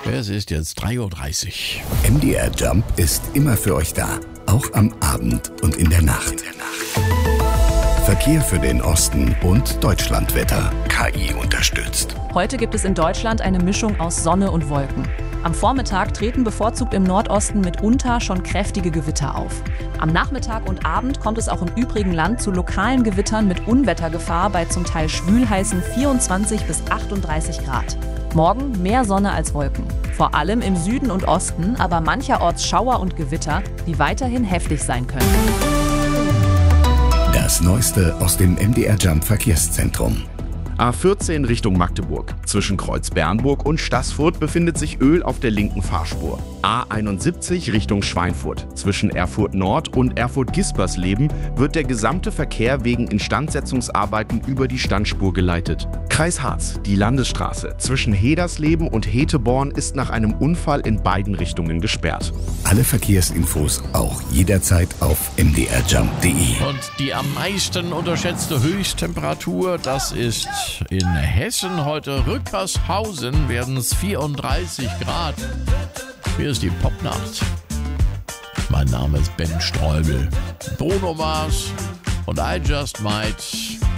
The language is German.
Es ist jetzt 3:30 Uhr. MDR Jump ist immer für euch da, auch am Abend und in der Nacht. Verkehr für den Osten und Deutschlandwetter. KI unterstützt. Heute gibt es in Deutschland eine Mischung aus Sonne und Wolken. Am Vormittag treten bevorzugt im Nordosten mitunter schon kräftige Gewitter auf. Am Nachmittag und Abend kommt es auch im übrigen Land zu lokalen Gewittern mit Unwettergefahr bei zum Teil schwülheißen 24 bis 38 Grad. Morgen mehr Sonne als Wolken. Vor allem im Süden und Osten, aber mancherorts Schauer und Gewitter, die weiterhin heftig sein können. Das Neueste aus dem MDR Jump Verkehrszentrum. A14 Richtung Magdeburg. Zwischen Kreuz-Bernburg und Staßfurt befindet sich Öl auf der linken Fahrspur. A71 Richtung Schweinfurt. Zwischen Erfurt Nord und Erfurt-Gispersleben wird der gesamte Verkehr wegen Instandsetzungsarbeiten über die Standspur geleitet. Kreis Harz, die Landesstraße zwischen Hedersleben und Heteborn ist nach einem Unfall in beiden Richtungen gesperrt. Alle Verkehrsinfos auch jederzeit auf mdrjump.de. Und die am meisten unterschätzte Höchsttemperatur, das ist in Hessen heute Rückershausen, werden es 34 Grad. Hier ist die Popnacht. Mein Name ist Ben Streubel. Bruno Mars und I Just Might